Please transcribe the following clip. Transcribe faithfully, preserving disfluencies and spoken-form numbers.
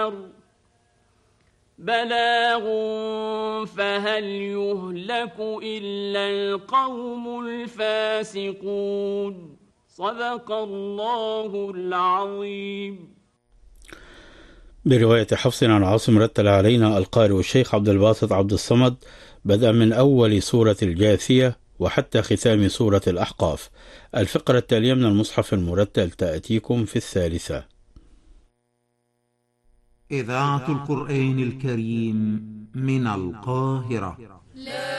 بشر بلاغ فهل يهلك إلا القوم الفاسقون. صدق الله العظيم. برواية حفص عن عاصم رتل علينا القارئ الشيخ عبد الباسط عبد الصمد بدءا من أول سورة الجاثية وحتى ختام سورة الأحقاف. الفقرة التالية من المصحف المرتل تأتيكم في الثالثة. إذاعة القرآن الكريم من القاهرة.